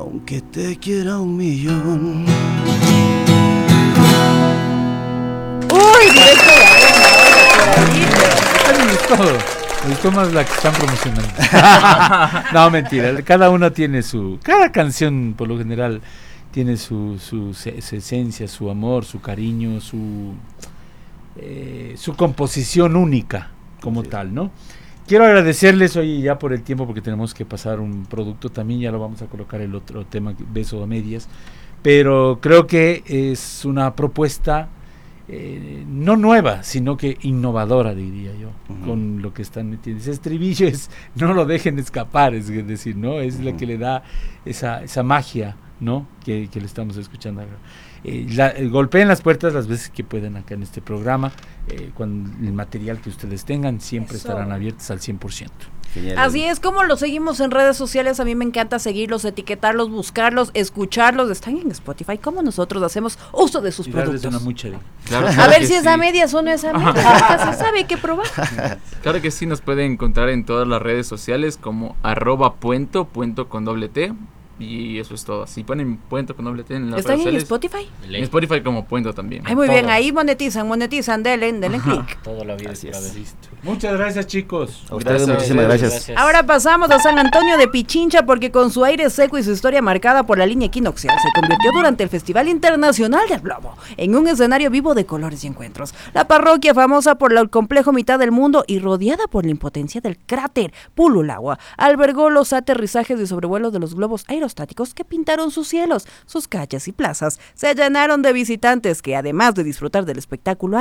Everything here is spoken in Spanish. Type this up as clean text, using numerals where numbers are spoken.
aunque te quiera 1,000,000. Uy, directo de Arena, Me gustó más la que están promocionando. No, mentira. Cada canción por lo general tiene su esencia, su amor, su cariño, su composición única como tal, ¿no? Quiero agradecerles hoy ya por el tiempo, porque tenemos que pasar un producto también, ya lo vamos a colocar el otro tema, beso a medias, pero creo que es una propuesta no nueva, sino que innovadora, diría yo, con lo que están metiendo. Ese estribillo no lo dejen escapar, es decir, ¿no? Es la que le da esa magia, ¿no? Que le estamos escuchando ahora. Golpeen las puertas las veces que puedan acá en este programa, con el material que ustedes tengan, siempre estarán abiertos al 100%. Genial. Así es como los seguimos en redes sociales. A mí me encanta seguirlos, etiquetarlos, buscarlos, escucharlos. Están en Spotify, como nosotros hacemos uso de sus productos. Claro, a ver si es a medias o no es a medias. Ya se sabe qué probar. Claro que sí, nos pueden encontrar en todas las redes sociales como @puento con doble T. Y eso es todo. Si ponen Puento con doble T en las ¿están redes en sociales, Spotify? En Spotify como Puento también. Ay, muy bien, ahí monetizan, denle clic. Toda la vida es por haber visto. Muchas gracias, chicos. A ustedes muchísimas gracias. Ahora pasamos a San Antonio de Pichincha, porque con su aire seco y su historia marcada por la línea equinoccial, se convirtió durante el Festival Internacional del Globo en un escenario vivo de colores y encuentros. La parroquia, famosa por el complejo mitad del mundo y rodeada por la impotencia del cráter Pululagua, albergó los aterrizajes y sobrevuelos de los globos aerostáticos que pintaron sus cielos. Sus calles y plazas se llenaron de visitantes que, además de disfrutar del espectáculo